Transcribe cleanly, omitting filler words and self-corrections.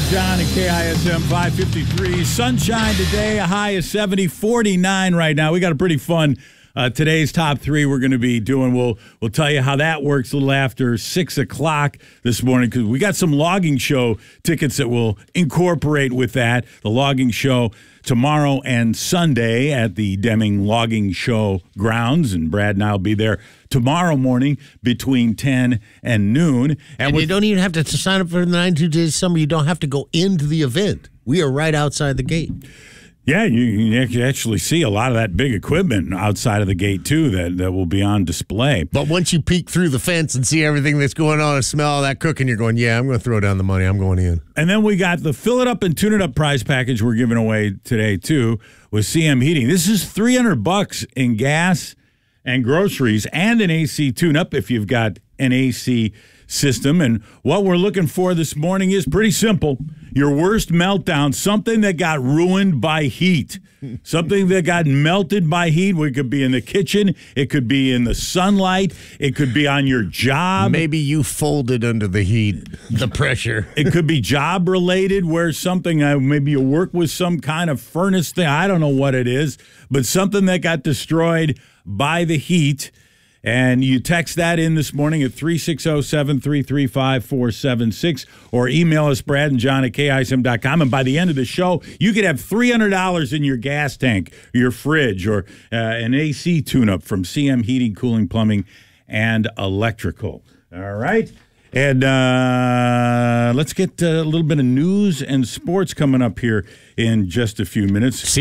and John at KISM 553. Sunshine today, a high of 70, 49 right now. We got a pretty fun today's top three we're going to be doing. We'll tell you how that works a little after 6 o'clock this morning because we got some logging show tickets that we'll incorporate with that. The logging show tomorrow and Sunday at the Deming Logging Show grounds, and Brad and I will be there tomorrow morning between 10 and noon. And you don't even have to sign up for the 92 Days Summer. You don't have to go into the event. We are right outside the gate. Yeah, you can actually see a lot of that big equipment outside of the gate, too, that will be on display. But once you peek through the fence and see everything that's going on and smell all that cooking, you're going, yeah, I'm going to throw down the money. I'm going in. And then we got the Fill It Up and Tune It Up prize package we're giving away today, too, with CM Heating. This is $300 in gas and groceries and an AC tune-up if you've got an AC system. And what we're looking for this morning is pretty simple. Your worst meltdown, something that got ruined by heat, something that got melted by heat. It could be in the kitchen. It could be in the sunlight. It could be on your job. Maybe you folded under the heat, the pressure. It could be job related where something, maybe you work with some kind of furnace thing. I don't know what it is, but something that got destroyed by the heat. And you text that in this morning at 360-733-5476 or email us, Brad and John at KISM.com. And by the end of the show, you could have $300 in your gas tank, your fridge, or an AC tune-up from CM Heating, Cooling, Plumbing, and Electrical. All right. And let's get a little bit of news and sports coming up here in just a few minutes.